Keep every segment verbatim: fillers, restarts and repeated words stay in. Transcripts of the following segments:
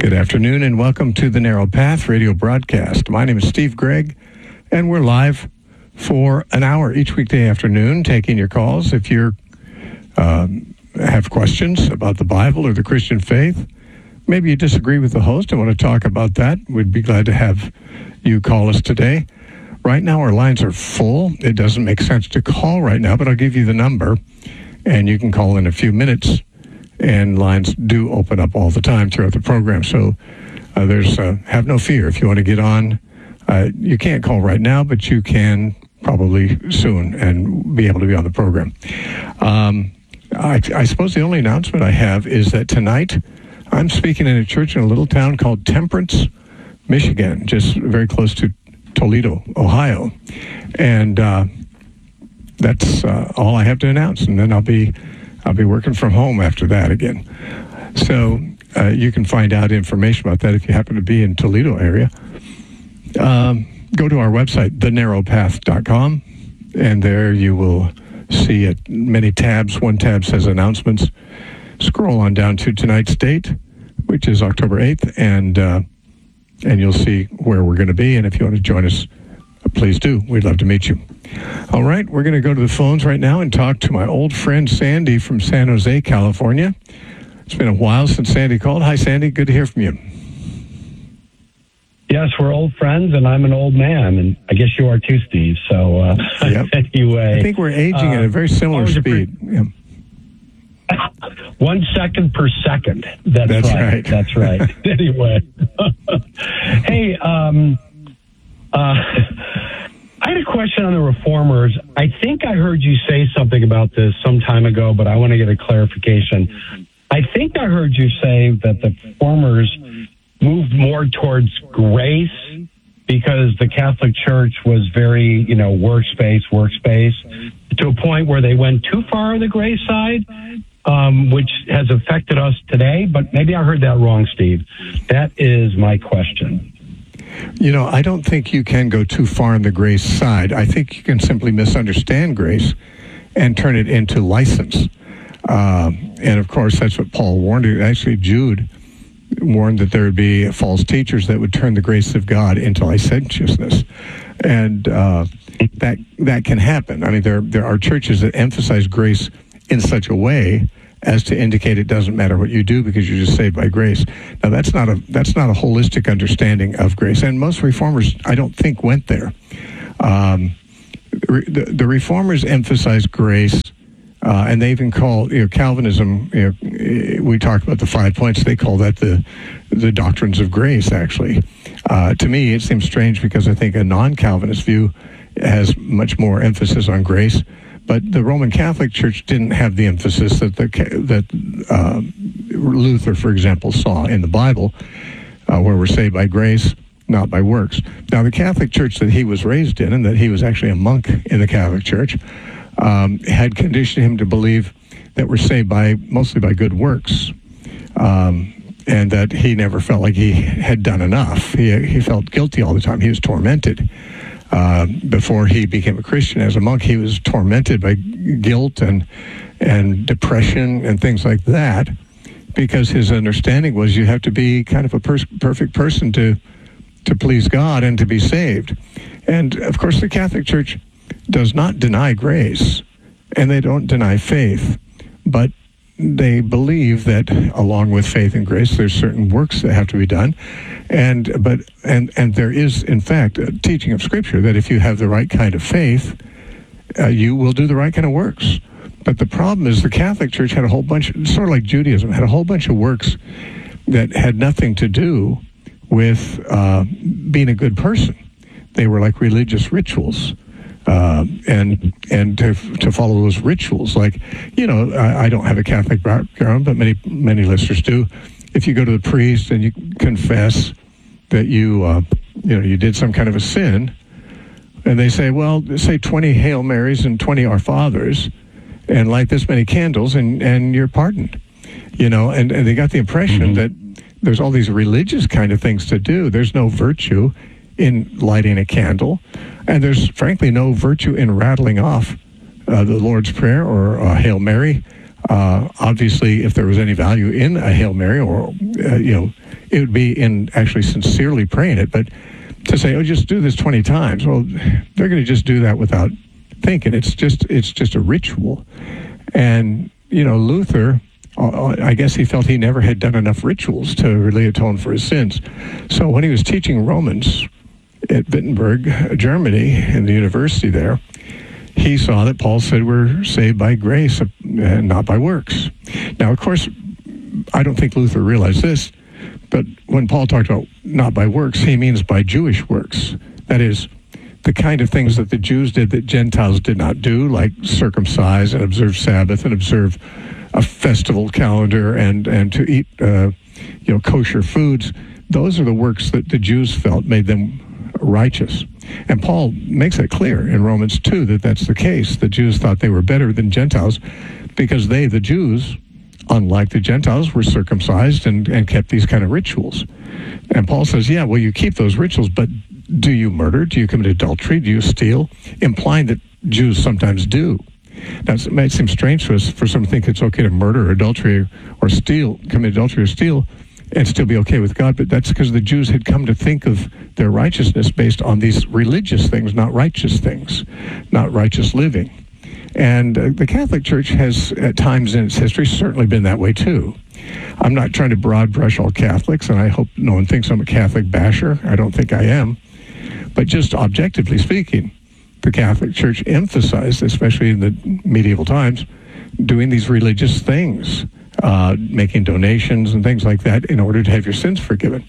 Good afternoon and welcome to the Narrow Path radio broadcast. My name is Steve Gregg and we're live for an hour each weekday afternoon taking your calls. If you um, have questions about the Bible or the Christian faith, maybe you disagree with the host and want to talk about that, we'd be glad to have you call us today. Right now our lines are full. It doesn't make sense to call right now, but I'll give you the number and you can call in a few minutes. And lines do open up all the time throughout the program. So uh, there's uh, have no fear. If you want to get on, uh, you can't call right now, but you can probably soon and be able to be on the program. Um, I, I suppose the only announcement I have is that tonight I'm speaking in a church in a little town called Temperance, Michigan, just very close to Toledo, Ohio. And uh, that's uh, all I have to announce. And then I'll be... I'll be working from home after that again. So uh, you can find out information about that if you happen to be in Toledo area. Um, go to our website, the narrow path dot com, and there you will see it, many tabs. One tab says announcements. Scroll on down to tonight's date, which is October eighth, and uh, and you'll see where we're going to be. And if you want to join us, please do. We'd love to meet you. All right, we're going to go to the phones right now and talk to my old friend Sandy from San Jose, California. It's been a while since Sandy called. Hi, Sandy. Good to hear from you. Yes, we're old friends, and I'm an old man, and I guess you are too, Steve. So uh, yep. Anyway. I think we're aging uh, at a very similar speed. Pre- yeah. One second per second. That's, That's right. right. That's right. Anyway. Hey, um... Uh, I had a question on the Reformers. I think I heard you say something about this some time ago, but I want to get a clarification. I think I heard you say that the Reformers moved more towards grace because the Catholic Church was very, you know, workspace, workspace, to a point where they went too far on the grace side, um, which has affected us today. But maybe I heard that wrong, Steve. That is my question. You know, I don't think you can go too far on the grace side. I think you can simply misunderstand grace and turn it into license. Uh, and, of course, that's what Paul warned. Actually, Jude warned that there would be false teachers that would turn the grace of God into licentiousness. And uh, that that can happen. I mean, there there are churches that emphasize grace in such a way as to indicate it doesn't matter what you do because you're just saved by grace. Now, that's not a that's not a holistic understanding of grace, and most reformers, I don't think, went there. Um, the, the reformers emphasize grace, uh, and they even call, you know, Calvinism, you know, we talk about the five points, they call that the the doctrines of grace, actually. Uh, to me, it seems strange because I think a non-Calvinist view has much more emphasis on grace. But the Roman Catholic Church didn't have the emphasis that the, that uh, Luther, for example, saw in the Bible, uh, where we're saved by grace, not by works. Now, the Catholic Church that he was raised in, and that he was actually a monk in the Catholic Church, um, had conditioned him to believe that we're saved by mostly by good works, um, and that he never felt like he had done enough. He he felt guilty all the time. He was tormented. Uh, before he became a Christian as a monk, he was tormented by guilt and and depression and things like that, because his understanding was you have to be kind of a pers- perfect person to to please God and to be saved. And of course, the Catholic Church does not deny grace, and they don't deny faith, but they believe that along with faith and grace, there's certain works that have to be done. And but and and there is, in fact, a teaching of Scripture that if you have the right kind of faith, uh, you will do the right kind of works. But the problem is the Catholic Church had a whole bunch, sort of like Judaism, had a whole bunch of works that had nothing to do with uh, being a good person. They were like religious rituals. Uh, and and to to follow those rituals, like, you know, I, I don't have a Catholic background, but many many listeners do. If you go to the priest and you confess that you uh, you know you did some kind of a sin, and they say, well, say twenty Hail Marys and twenty Our Fathers, and light this many candles, and, and you're pardoned, you know, and, and they got the impression mm-hmm. that there's all these religious kind of things to do. There's no virtue in lighting a candle, and there's frankly no virtue in rattling off uh, the Lord's Prayer or uh, Hail Mary Uh, obviously, if there was any value in a Hail Mary, or, uh, you know, it would be in actually sincerely praying it. But to say, oh, just do this twenty times, well, they're going to just do that without thinking. It's just, it's just a ritual. And, you know, Luther, uh, I guess he felt he never had done enough rituals to really atone for his sins. So when he was teaching Romans at Wittenberg, Germany, in the university there, he saw that Paul said we're saved by grace and not by works. Now, of course, I don't think Luther realized this, but when Paul talked about not by works, he means by Jewish works. That is, the kind of things that the Jews did that Gentiles did not do, like circumcise and observe Sabbath and observe a festival calendar and, and to eat uh, you know, kosher foods. Those are the works that the Jews felt made them righteous. And Paul makes that clear in Romans two that that's the case. The Jews thought they were better than Gentiles because they, the Jews, unlike the Gentiles, were circumcised and, and kept these kind of rituals. And Paul says, yeah, well, you keep those rituals, but do you murder? Do you commit adultery? Do you steal? Implying that Jews sometimes do. Now, it might seem strange to us for some to think it's okay to murder or adultery or steal, commit adultery or steal, and still be okay with God, but that's because the Jews had come to think of their righteousness based on these religious things, not righteous things, not righteous living. And uh, the Catholic Church has, at times in its history, certainly been that way too. I'm not trying to broad brush all Catholics, and I hope no one thinks I'm a Catholic basher. I don't think I am. But just objectively speaking, the Catholic Church emphasized, especially in the medieval times, doing these religious things, uh, making donations and things like that in order to have your sins forgiven.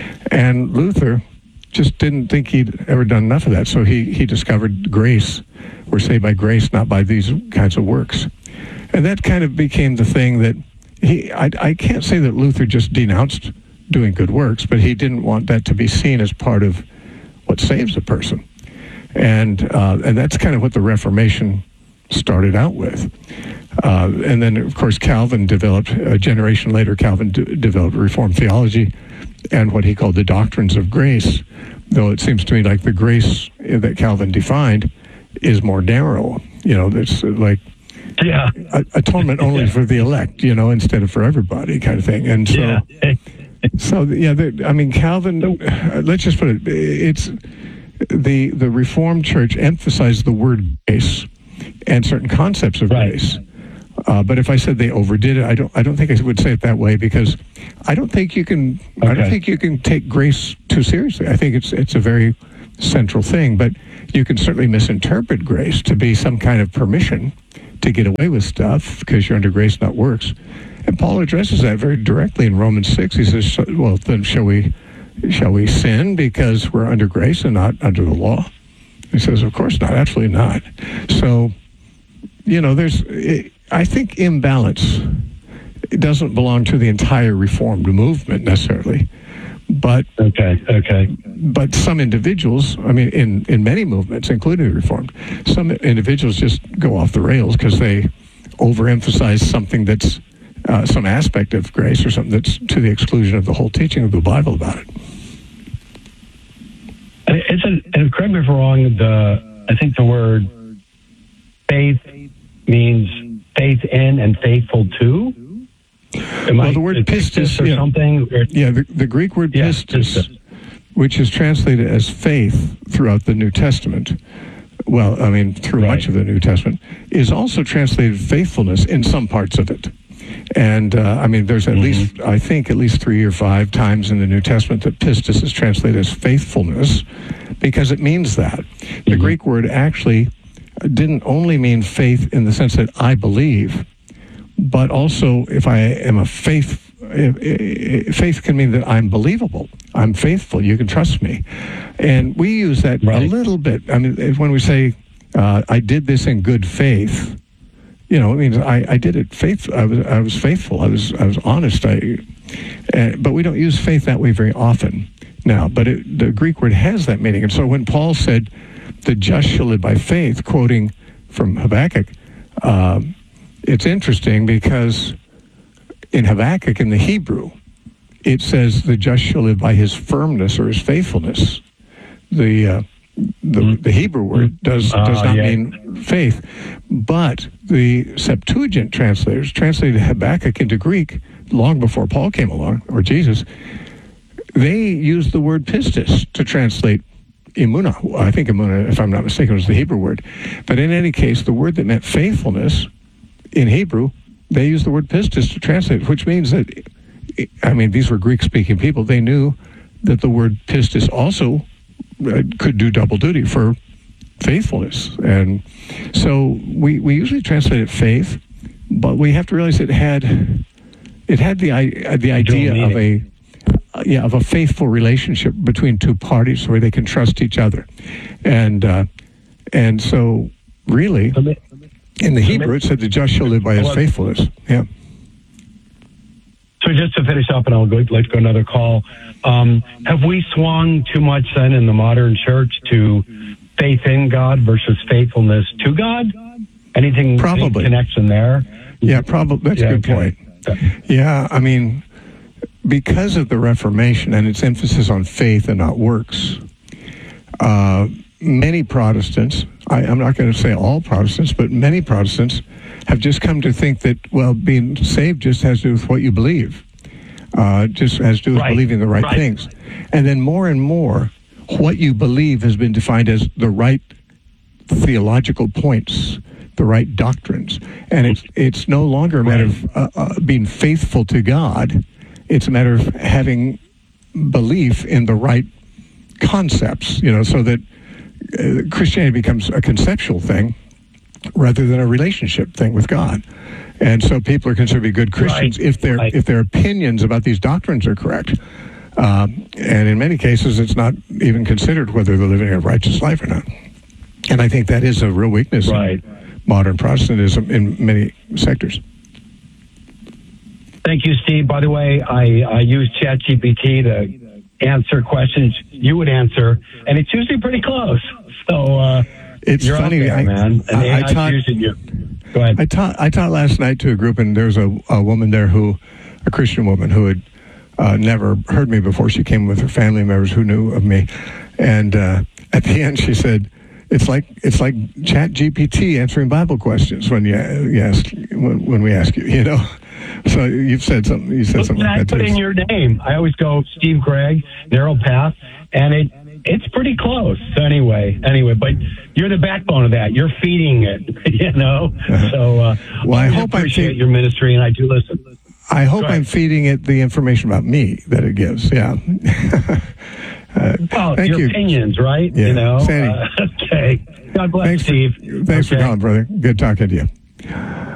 And Luther just didn't think he'd ever done enough of that, so he, he discovered grace. We're saved by grace, not by these kinds of works. And that kind of became the thing that he, I, I can't say that Luther just denounced doing good works, but he didn't want that to be seen as part of what saves a person. And uh, and that's kind of what the Reformation started out with. Uh, and then, of course, Calvin developed, a generation later, Calvin d- developed Reformed theology and what he called the doctrines of grace, though it seems to me like the grace that Calvin defined is more narrow. You know, it's like yeah. a- atonement only yeah. for the elect, you know, instead of for everybody kind of thing. And so, yeah. so yeah, the, I mean, Calvin, uh, let's just put it, it's... The the Reformed Church emphasized the word grace and certain concepts of right. grace. Uh, but if I said they overdid it, I don't I don't think I would say it that way, because I don't think you can okay. I don't think you can take grace too seriously. I think it's it's a very central thing, but you can certainly misinterpret grace to be some kind of permission to get away with stuff because you're under grace, not works. And Paul addresses that very directly in Romans six. He says, well, then shall we Shall we sin because we're under grace and not under the law? He says, of course not, absolutely not. So, you know, there's, I think imbalance, it doesn't belong to the entire Reformed movement necessarily, but okay, okay. But some individuals, I mean, in, in many movements, including the Reformed, some individuals just go off the rails because they overemphasize something that's Uh, some aspect of grace or something that's to the exclusion of the whole teaching of the Bible about it. Isn't, and correct me if I'm wrong, the, I think the word faith means faith in and faithful to? Am well, I, the word pistis, or yeah, something? Or, yeah the, the Greek word yeah, pistis, pistis, which is translated as faith throughout the New Testament, well, I mean, through right. much of the New Testament, is also translated faithfulness in some parts of it. And, uh, I mean, there's at mm-hmm. least, I think, at least three or five times in the New Testament that pistis is translated as faithfulness because it means that. Mm-hmm. The Greek word actually didn't only mean faith in the sense that I believe, but also if I am a faith, faith can mean that I'm believable. I'm faithful. You can trust me. And we use that right. a little bit. I mean, when we say, uh, I did this in good faith, you know, it means I, I did it faith. I was I was faithful. I was I was honest. I, uh, but we don't use faith that way very often now. But it, the Greek word has that meaning. And so when Paul said, "The just shall live by faith," quoting from Habakkuk, uh, it's interesting because in Habakkuk in the Hebrew, it says, "The just shall live by his firmness or his faithfulness." The uh, the, the Hebrew word does does Uh, not yeah. mean faith. But the Septuagint translators translated Habakkuk into Greek long before Paul came along, or Jesus. They used the word pistis to translate emunah. I think emunah, if I'm not mistaken, was the Hebrew word. But in any case, the word that meant faithfulness in Hebrew, they used the word pistis to translate it, which means that, I mean, these were Greek-speaking people. They knew that the word pistis also uh, could do double duty for faithfulness. And so we, we usually translate it faith, but we have to realize it had it had the i- the idea mean of a uh, yeah of a faithful relationship between two parties where they can trust each other, and uh, and so really in the Hebrew it said the just shall live by his faithfulness. Yeah. So just to finish up, and I'll go, let's go another call. Um, have we swung too much then in the modern church to faith in God versus faithfulness to God? Anything, Probably. any connection there? Yeah, probably. That's Yeah, a good okay. point. Yeah, I mean, because of the Reformation and its emphasis on faith and not works, uh, many Protestants, I, I'm not going to say all Protestants, but many Protestants have just come to think that, well, being saved just has to do with what you believe. Uh, just has to do with Right. believing the right, Right. things. And then more and more, what you believe has been defined as the right theological points, the right doctrines. And it's it's no longer a matter of uh, uh, being faithful to God. It's a matter of having belief in the right concepts, you know, so that uh, Christianity becomes a conceptual thing rather than a relationship thing with God. And so people are considered to be good Christians Right. if their Right. if their opinions about these doctrines are correct. Um, and in many cases, it's not even considered whether they're living a righteous life or not. And I think that is a real weakness Right. in modern Protestantism in many sectors. Thank you, Steve. By the way, I, I use ChatGPT to answer questions you would answer, and it's usually pretty close. So uh, It's you're funny, out there, I- man. And I- I A I's taught- using you. Go ahead. I taught I taught last night to a group, and there's a, a woman there who, a Christian woman who had uh, never heard me before. She came with her family members who knew of me, and uh, at the end she said, "It's like it's like Chat G P T answering Bible questions when you, you ask when, when we ask you, you know." So you've said something. You said Well, something I like that put too. in your name. I always go Steve Gregg, Narrow Path, and it it's pretty close. So anyway, anyway, but you're the backbone of that. You're feeding it, you know. So uh, Well, I always hope I appreciate feed- your ministry, and I do listen. I hope Go ahead. I'm feeding it the information about me that it gives. Yeah. uh, Well, thank your you. opinions, right? Yeah. You know. Sandy. Uh, okay. God bless, Thanks Steve. For, thanks Okay. for calling, brother. Good talking to you.